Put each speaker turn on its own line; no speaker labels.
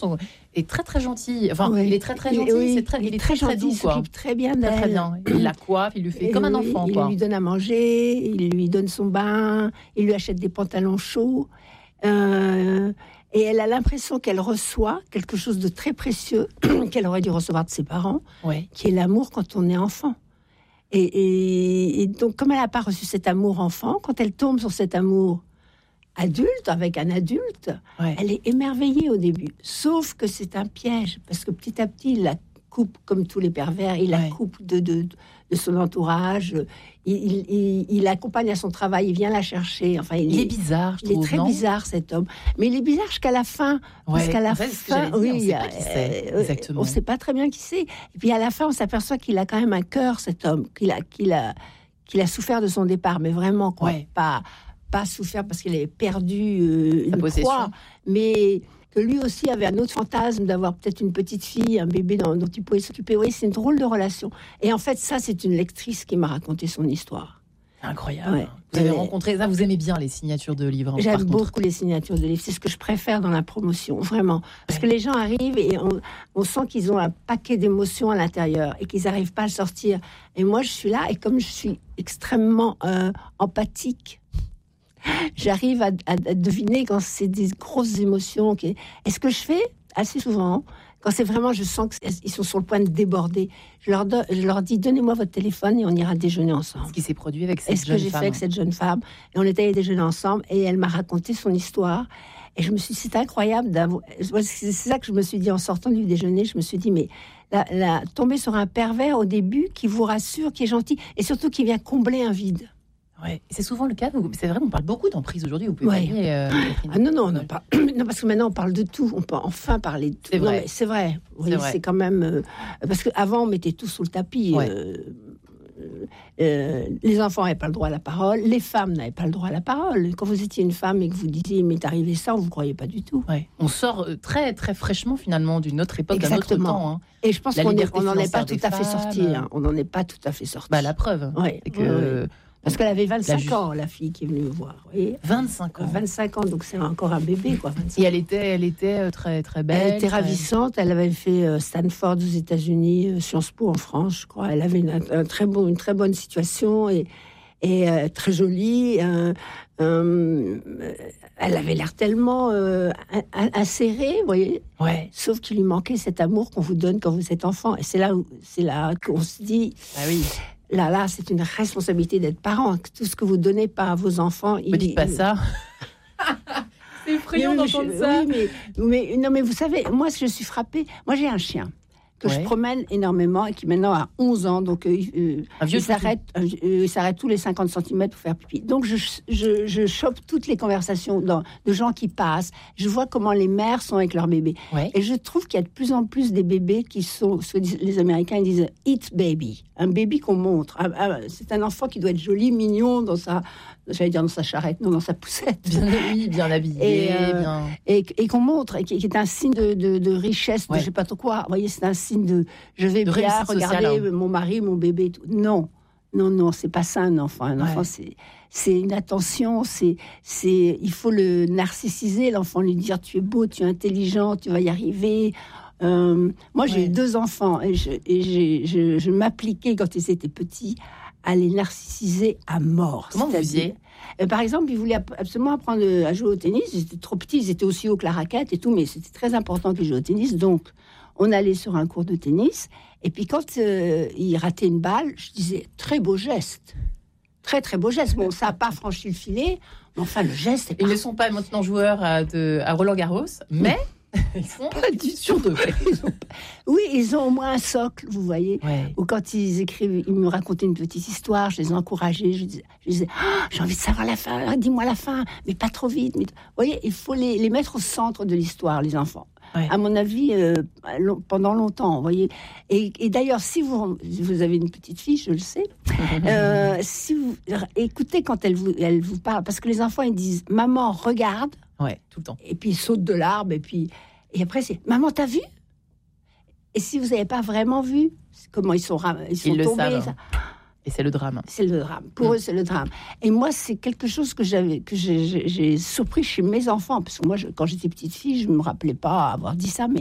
est très très gentil. Enfin, il est très très gentil.
Oui,
il est très
gentil,
doux,
il s'occupe très bien d'elle.
Très bien. Il la coiffe, il lui fait comme un enfant.
Il lui donne à manger, il lui donne son bain, il lui achète des pantalons chauds. Et elle a l'impression qu'elle reçoit quelque chose de très précieux qu'elle aurait dû recevoir de ses parents, qui est l'amour quand on est enfant. Et donc, comme elle n'a pas reçu cet amour enfant, quand elle tombe sur cet amour adulte, avec un adulte, elle est émerveillée au début. Sauf que c'est un piège, parce que petit à petit, il la coupe, comme tous les pervers, il la coupe de son entourage, il l'accompagne à son travail, il vient la chercher. Enfin, il est bizarre, je trouve. Il est très bizarre, cet homme. Mais il est bizarre jusqu'à la fin. Parce qu'à la fin, on ne sait pas très bien qui c'est. Et puis à la fin, on s'aperçoit qu'il a quand même un cœur, cet homme, qu'il a souffert de son départ, mais vraiment, quoi. Pas souffert parce qu'il avait perdu une proie, mais que lui aussi avait un autre fantasme d'avoir peut-être une petite fille, un bébé dont il pouvait s'occuper. Oui, c'est une drôle de relation. Et en fait, ça, c'est une lectrice qui m'a raconté son histoire.
Incroyable. Ouais. Vous avez rencontré ça, vous aimez bien les signatures de livres.
J'aime beaucoup les signatures de livres. C'est ce que je préfère dans la promotion, vraiment. Parce que les gens arrivent et on sent qu'ils ont un paquet d'émotions à l'intérieur et qu'ils n'arrivent pas à le sortir. Et moi, je suis là et comme je suis extrêmement empathique, j'arrive à deviner quand c'est des grosses émotions. Et ce que je fais assez souvent, quand c'est vraiment, je sens qu'ils sont sur le point de déborder, je leur dis, donnez-moi votre téléphone et on ira déjeuner ensemble.
Ce qui s'est produit avec cette jeune femme.
Est-ce que j'ai fait avec cette jeune femme? Et on était allés déjeuner ensemble et elle m'a raconté son histoire. Et je me suis dit, c'est incroyable d'avoir... C'est ça que je me suis dit en sortant du déjeuner. Je me suis dit, mais tomber sur un pervers au début qui vous rassure, qui est gentil et surtout qui vient combler un vide.
Ouais. C'est souvent le cas. C'est vrai, on parle beaucoup d'emprise aujourd'hui. Vous pouvez
non, parce que maintenant on parle de tout. On peut enfin parler de tout.
C'est vrai.
Non, mais c'est vrai. Oui, c'est quand même parce qu'avant on mettait tout sous le tapis. Les enfants n'avaient pas le droit à la parole, les femmes n'avaient pas le droit à la parole. Quand vous étiez une femme et que vous disiez mais t'es arrivé ça, on vous croyait pas du tout.
On sort très très fraîchement finalement d'une autre époque, d'un autre temps. Hein.
Et je pense qu'on n'en est pas tout à fait sorti. On n'en est pas tout à fait sorti.
La preuve. C'est que
parce qu'elle avait 25 ans, la fille qui est venue me voir. Oui.
25 ans.
25 ans, donc c'est encore un bébé, quoi. 25
Et elle était très, très belle.
Elle était ravissante. Elle avait fait Stanford aux États-Unis, Sciences Po en France, je crois. Elle avait une très bonne situation et très jolie. Elle avait l'air tellement acérée, vous voyez. Sauf qu'il lui manquait cet amour qu'on vous donne quand vous êtes enfant. Et c'est là qu'on se dit...
Ah oui.
Là, c'est une responsabilité d'être parent. Tout ce que vous donnez pas à vos enfants...
Ne dites pas ça. C'est effrayant d'entendre ça.
Oui, mais vous savez, moi, je suis frappée. Moi, j'ai un chien que je promène énormément et qui maintenant a 11 ans. Donc, il s'arrête tous les 50 cm pour faire pipi. Donc, je chope toutes les conversations de gens qui passent. Je vois comment les mères sont avec leurs bébés. Et je trouve qu'il y a de plus en plus des bébés qui sont... Les Américains ils disent « eat baby ». Un bébé qu'on montre. C'est un enfant qui doit être joli, mignon dans sa... J'allais dire dans sa charrette, non, dans sa poussette.
Bien habillé.
Et qu'on montre, et qui est un signe de richesse, de je sais pas trop quoi. Vous voyez, c'est un signe de je vais bien, regardez mon mari, mon bébé. Tout. Non, c'est pas ça un enfant. Un enfant, c'est une attention, il faut le narcissiser, l'enfant, lui dire tu es beau, tu es intelligent, tu vas y arriver. Moi, j'ai eu 2 enfants et je m'appliquais quand ils étaient petits à les narcissiser à mort.
Comment vous faisiez ?
Par exemple, ils voulaient absolument apprendre à jouer au tennis. Ils étaient trop petits, ils étaient aussi hauts que la raquette et tout, mais c'était très important qu'ils jouent au tennis. Donc, on allait sur un cours de tennis. Et puis, quand ils rataient une balle, je disais, très beau geste. Très, très beau geste. Bon, ça n'a pas franchi le filet, mais enfin, le geste...
Ils ne sont pas maintenant joueurs à Roland-Garros, mais... Ils sont
pas du sur deux. Oui, ils ont au moins un socle, vous voyez. Ou quand ils écrivent, ils me racontaient une petite histoire, je les encourageais, je disais j'ai envie de savoir la fin, dis-moi la fin, mais pas trop vite. Vous voyez, il faut les mettre au centre de l'histoire, les enfants. À mon avis, pendant longtemps, vous voyez. Et d'ailleurs, si vous avez une petite fille, je le sais, si vous écoutez quand elle vous parle, parce que les enfants ils disent maman regarde.
Tout le temps.
Et puis ils sautent de l'arbre et après c'est maman t'as vu? Et si vous n'avez pas vraiment vu comment ils sont tombés,
savent,
ça,
Et c'est le drame.
C'est le drame. Pour eux, c'est le drame. Et moi, c'est quelque chose que j'ai surpris chez mes enfants. Parce que moi, quand j'étais petite fille, je ne me rappelais pas avoir dit ça.